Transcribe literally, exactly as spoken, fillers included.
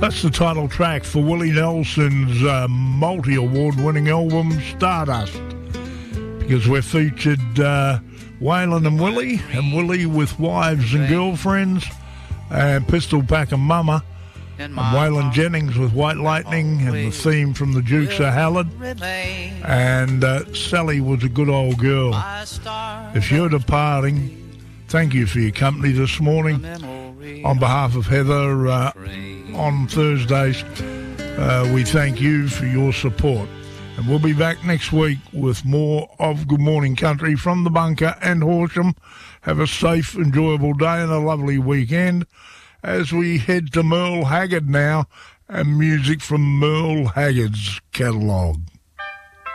That's the title track for Willie Nelson's uh, multi-award-winning album Stardust, because we're featured uh, Waylon and Willie, and Willie with Wives and Girlfriends, and Pistol Pack and Mama, and Waylon Jennings with White Lightning, and the theme from the Dukes of Hazzard, and uh, Sally was a good old girl. If you're departing, thank you for your company this morning. On behalf of Heather, uh, on Thursdays, uh, we thank you for your support. And we'll be back next week with more of Good Morning Country from the bunker and Horsham. Have a safe, enjoyable day and a lovely weekend as we head to Merle Haggard now and music from Merle Haggard's catalogue.